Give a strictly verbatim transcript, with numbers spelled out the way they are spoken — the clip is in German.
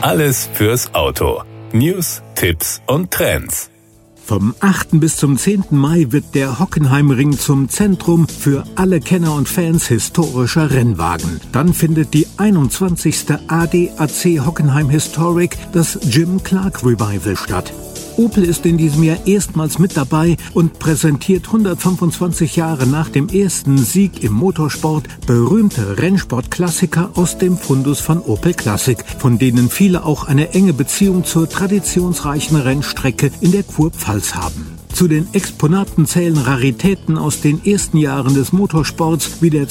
Alles fürs Auto. News, Tipps und Trends. Vom achten bis zum zehnten Mai wird der Hockenheimring zum Zentrum für alle Kenner und Fans historischer Rennwagen. Dann findet die einundzwanzigste A D A C Hockenheim Historic, das Jim Clark Revival, statt. Opel ist in diesem Jahr erstmals mit dabei und präsentiert hundertfünfundzwanzig Jahre nach dem ersten Sieg im Motorsport berühmte Rennsportklassiker aus dem Fundus von Opel Classic, von denen viele auch eine enge Beziehung zur traditionsreichen Rennstrecke in der Kurpfalz haben. Zu den Exponaten zählen Raritäten aus den ersten Jahren des Motorsports wie der